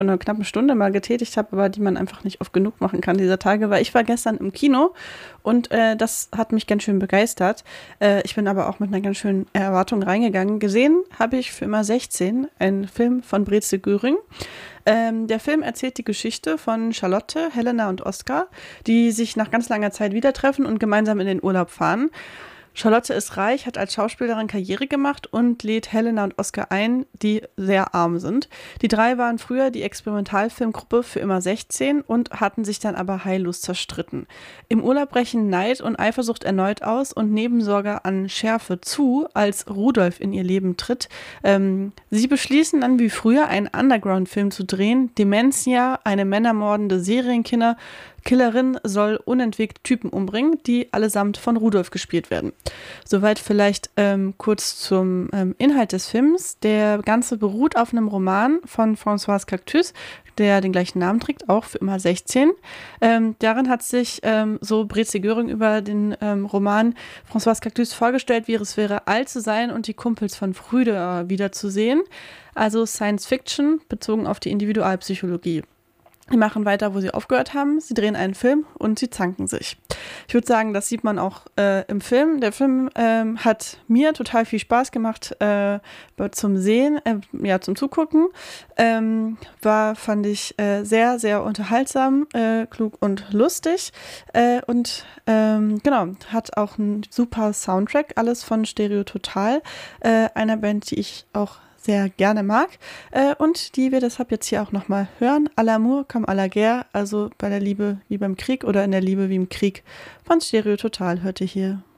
einer knappen Stunde mal getätigt habe, aber die man einfach nicht oft genug machen kann dieser Tage, weil ich war gestern im Kino und das hat mich ganz schön begeistert. Ich bin aber auch mit einer ganz schönen Erwartung reingegangen. Gesehen habe ich für immer 16, einen Film von Breze Göring. Der Film erzählt die Geschichte von Charlotte, Helena und Oskar, die sich nach ganz langer Zeit wieder treffen und gemeinsam in den Urlaub fahren. Charlotte ist reich, hat als Schauspielerin Karriere gemacht und lädt Helena und Oskar ein, die sehr arm sind. Die drei waren früher die Experimentalfilmgruppe für immer 16 und hatten sich dann aber heillos zerstritten. Im Urlaub brechen Neid und Eifersucht erneut aus und Nebensorge an Schärfe zu, als Rudolf in ihr Leben tritt. Sie beschließen dann wie früher einen Underground-Film zu drehen. Dementia, eine männermordende Serienkillerin soll unentwegt Typen umbringen, die allesamt von Rudolf gespielt werden. Soweit vielleicht kurz zum Inhalt des Films. Der Ganze beruht auf einem Roman von Françoise Cactus, der den gleichen Namen trägt, auch für immer 16. Darin hat sich so Breze Göring über den Roman Françoise Cactus vorgestellt, wie es wäre, alt zu sein und die Kumpels von früher wiederzusehen. Also Science Fiction bezogen auf die Individualpsychologie. Die machen weiter, wo sie aufgehört haben. Sie drehen einen Film und sie zanken sich. Ich würde sagen, das sieht man auch im Film. Der Film hat mir total viel Spaß gemacht zum Sehen, zum Zugucken. Fand ich sehr, sehr unterhaltsam, klug und lustig. Genau, hat auch einen super Soundtrack, alles von Stereo Total, einer Band, die ich auch sehr gerne mag und die wir deshalb jetzt hier auch nochmal hören. À l'amour comme à la guerre, also bei der Liebe wie beim Krieg oder in der Liebe wie im Krieg von Stereo Total hört ihr hier.